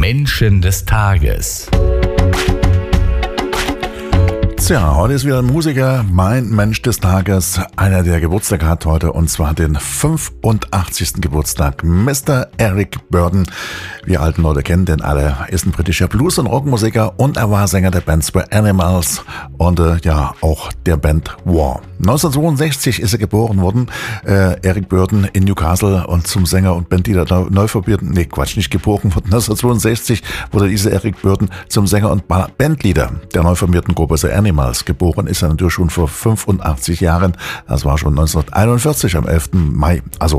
Menschen des Tages. Tja, heute ist wieder ein Musiker, mein Mensch des Tages, einer, der Geburtstag hat heute, und zwar den 85. Geburtstag, Mr. Eric Burdon. Wir alten Leute kennen den alle, ist ein britischer Blues- und Rockmusiker und er war Sänger der Bands The Animals und auch der Band War. 1962 ist er geboren worden, Eric Burdon in Newcastle, und zum Sänger und Bandleader nicht geboren worden. 1962 wurde dieser Eric Burdon zum Sänger und Bandleader der neu formierten Gruppe The Animals. Geboren ist er natürlich schon vor 85 Jahren. Das war schon 1941 am 11. Mai. Also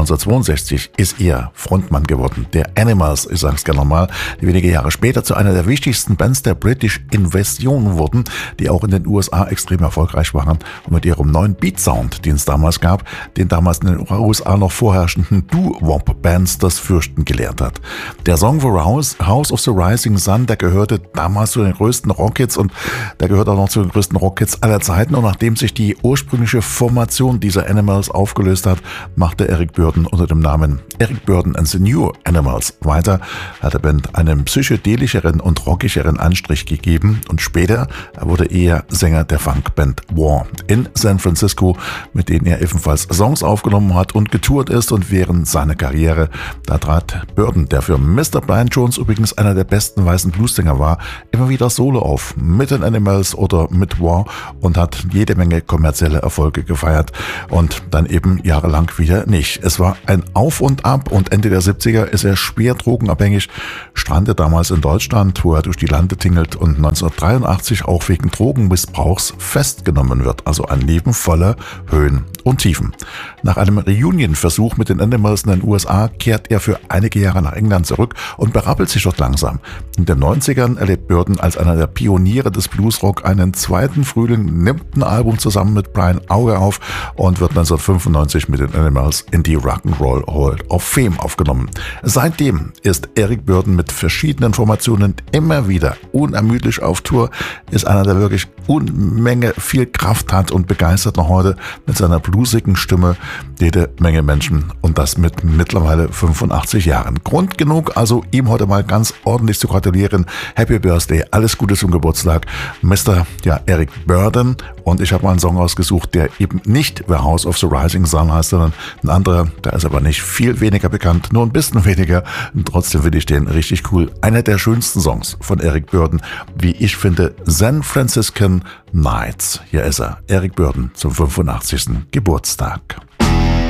1962 ist er Frontmann geworden. Der Animals, ich sage es gerne nochmal, die wenige Jahre später zu einer der wichtigsten Bands der British Invasion wurden, die auch in den USA extrem erfolgreich waren und mit ihrem neuen Beat-Sound, den es damals gab, den damals in den USA noch vorherrschenden Doo-Wop-Bands das Fürchten gelehrt hat. Der Song The House of the Rising Sun, der gehörte damals zu den größten Rockhits und der gehört auch noch zu den größten Rockhits aller Zeiten, und nachdem sich die ursprüngliche Formation dieser Animals aufgelöst hat, machte Eric Burdon unter dem Namen Eric Burdon and the New Animals weiter, hat der Band einen psychedelischeren und rockischeren Anstrich gegeben und später wurde er Sänger der Funkband War in San Francisco, mit denen er ebenfalls Songs aufgenommen hat und getourt ist, und während seiner Karriere, da trat Burdon, der für Mr. Brian Jones übrigens einer der besten weißen Bluessänger war, immer wieder solo auf, mit den Animals oder mit War, und hat jede Menge kommerzielle Erfolge gefeiert und dann eben jahrelang wieder nicht. Es war ein Auf und Ab, und Ende der 70er ist er schwer drogenabhängig, strandete damals in Deutschland, wo er durch die Lande tingelt und 1983 auch wegen Drogenmissbrauchs festgenommen wird. Also ein Leben voller Höhen und Tiefen. Nach einem Reunion-Versuch mit den Animals in den USA kehrt er für einige Jahre nach England zurück und berappelt sich dort langsam. In den 90ern erlebt Burdon als einer der Pioniere des Bluesrock einen zweiten Frühling, nimmt ein Album zusammen mit Brian Auger auf und wird 1995 mit den Animals in die Rock'n'Roll Hall of Fame aufgenommen. Seitdem ist Eric Burdon mit verschiedenen Formationen immer wieder unermüdlich auf Tour, ist einer, der wirklich Unmenge viel Kraft hat und begeistert noch heute mit seiner bluesigen Stimme jede Menge Menschen, und das mit mittlerweile 85 Jahren. Grund genug, also ihm heute mal ganz ordentlich zu gratulieren. Happy Birthday, alles Gute zum Geburtstag, Mr. Eric Burdon. Und ich habe mal einen Song ausgesucht, der eben nicht The House of the Rising Sun heißt, sondern ein anderer, der ist aber nicht viel weniger bekannt, nur ein bisschen weniger. Und trotzdem finde ich den richtig cool. Einer der schönsten Songs von Eric Burdon, wie ich finde, San Franciscan Nights. Hier ist er, Eric Burdon zum 85. Geburtstag.